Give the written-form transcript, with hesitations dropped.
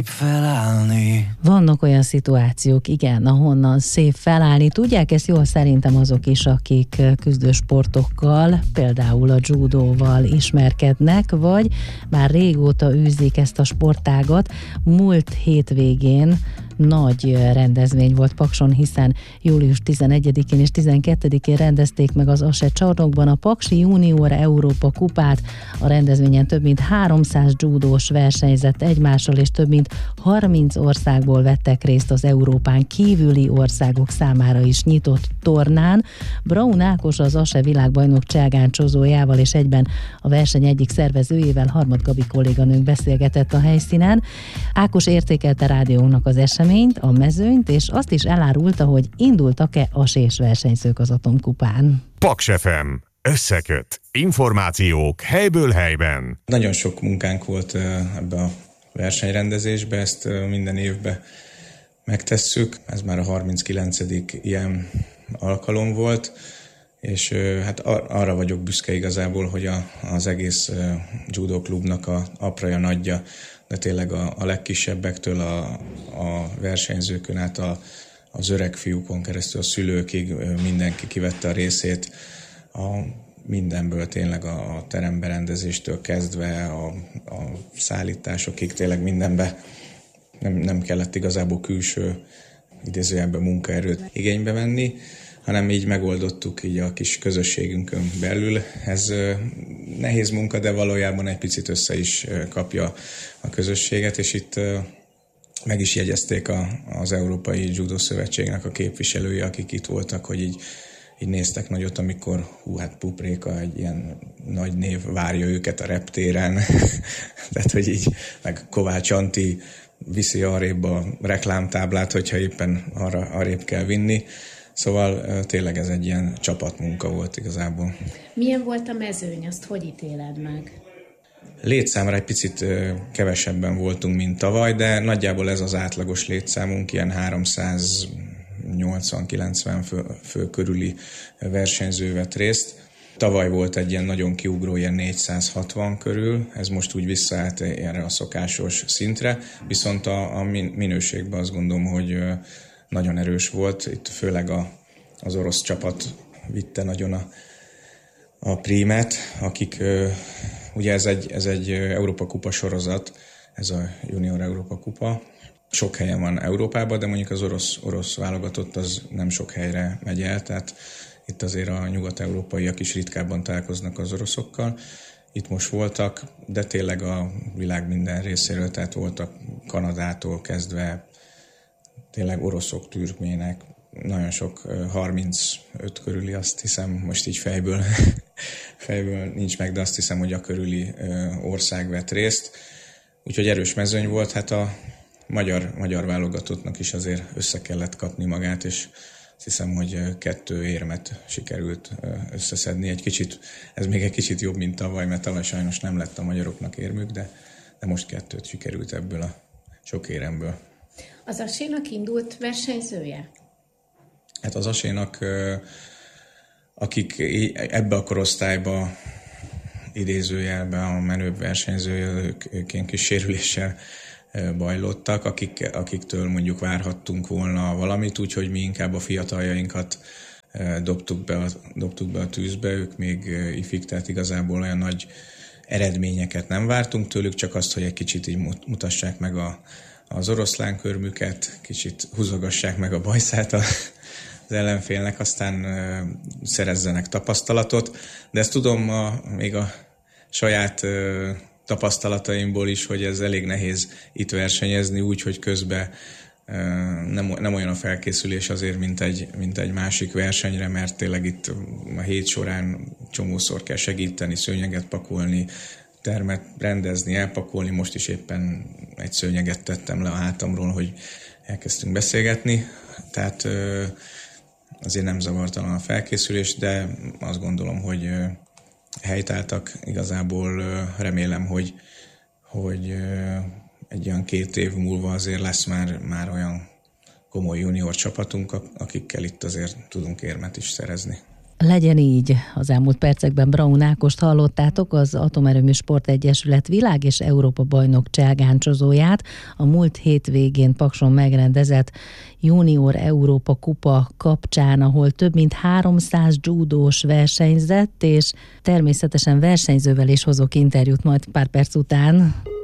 Felállni. Vannak olyan szituációk, igen, ahonnan szép felállni. Tudják ezt jól szerintem azok is, akik küzdősportokkal, például a judóval ismerkednek, vagy már régóta űzik ezt a sportágat. Múlt hétvégén nagy rendezvény volt Pakson, hiszen július 11-én és 12-én rendezték meg az ASE csarnokban a Paksi Junior Európa kupát. A rendezvényen több mint 300 judós versenyzett egymással, és több mint 30 országból vettek részt az Európán kívüli országok számára is nyitott tornán. Braun Ákos, az ASE világbajnok cselgáncsozójával és egyben a verseny egyik szervezőjével, Harmad Gabi kolléganőnk beszélgetett a helyszínen. Ákos értékelte rádiónak az eseményt, a mezőnyt, és azt is elárulta, hogy indultak-e ASE-s versenyzők az Atomkupán. Paks FM. Összeköt. Információk helyből helyben. Nagyon sok munkánk volt ebbe a versenyrendezésbe, ezt minden évben megtesszük. Ez már a 39. ilyen alkalom volt, és hát arra vagyok büszke igazából, hogy az egész judo klubnak a apraja nagyja, de tényleg a legkisebbektől a versenyzőkön át az öreg fiúkon keresztül a szülőkig mindenki kivette a részét mindenből, tényleg a teremberendezéstől kezdve a szállításokig, tényleg mindenbe nem kellett igazából külső idézőjelben munkaerőt igénybe venni, hanem így megoldottuk így a kis közösségünkön belül. Ez nehéz munka, de valójában egy picit össze is kapja a közösséget, és itt meg is jegyezték az Európai Judo Szövetségnek a képviselői, akik itt voltak, hogy így néztek nagyot, amikor hát Pupréka, egy ilyen nagy név várja őket a reptéren, tehát hogy így, meg Kovács Anti viszi arrébb a reklámtáblát, hogyha éppen arrébb kell vinni. Szóval tényleg ez egy ilyen csapatmunka volt igazából. Milyen volt a mezőny, azt hogy ítéled meg? Létszámra egy picit kevesebben voltunk, mint tavaly, de nagyjából ez az átlagos létszámunk, ilyen 380-90 fő körüli versenyző vett részt. Tavaly volt egy ilyen nagyon kiugró, ilyen 460 körül, ez most úgy visszaállt erre a szokásos szintre, viszont a minőségben azt gondolom, hogy nagyon erős volt. Itt főleg az orosz csapat vitte nagyon a prímet, akik, ugye ez egy Európa Kupa sorozat, ez a Junior Európa Kupa. Sok helyen van Európában, de mondjuk az orosz válogatott az nem sok helyre megy el, tehát itt azért a nyugat-európaiak is ritkábban találkoznak az oroszokkal. Itt most voltak, de tényleg a világ minden részéről, tehát voltak Kanadától kezdve, tényleg oroszok, türkmének, nagyon sok, 35 körüli, azt hiszem, most így fejből nincs meg, de azt hiszem, hogy a körüli ország vett részt. Úgyhogy erős mezőny volt, hát a magyar válogatottnak is azért össze kellett kapni magát, és azt hiszem, hogy 2 érmet sikerült összeszedni. Ez még egy kicsit jobb, mint tavaly, mert tavaly sajnos nem lett a magyaroknak érmük, de most 2 sikerült ebből a sok éremből. Az ASE-nak indult versenyzője? Hát az ASE-nak, akik ebbe a korosztályba idézőjelben a menőbb versenyzője, ők ilyen kis sérüléssel bajlottak, akiktől mondjuk várhattunk volna valamit, úgyhogy mi inkább a fiataljainkat dobtuk be a tűzbe, ők még ifik, tehát igazából olyan nagy eredményeket nem vártunk tőlük, csak azt, hogy egy kicsit így mutassák meg az oroszlánkörmüket, kicsit húzogassák meg a bajszát az ellenfélnek, aztán szerezzenek tapasztalatot. De ezt tudom még a saját tapasztalataimból is, hogy ez elég nehéz itt versenyezni, úgy, hogy közben nem olyan a felkészülés azért, mint egy másik versenyre, mert tényleg itt a hét során csomószor kell segíteni, szőnyeget pakolni, termet rendezni, elpakolni. Most is éppen egy szőnyeget tettem le a hátamról, hogy elkezdtünk beszélgetni. Tehát azért nem zavartalan a felkészülés, de azt gondolom, hogy helytáltak. Igazából remélem, hogy egy olyan 2 év múlva azért lesz már olyan komoly junior csapatunk, akikkel itt azért tudunk érmet is szerezni. Legyen így. Az elmúlt percekben Braun Ákost hallottátok, az Atomerőmű Sportegyesület világ és Európa bajnok cselgáncsozóját, a múlt hétvégén Pakson megrendezett Junior Európa kupa kapcsán, ahol több mint 300 judós versenyzett, és természetesen versenyzővel is hozok interjút majd pár perc után.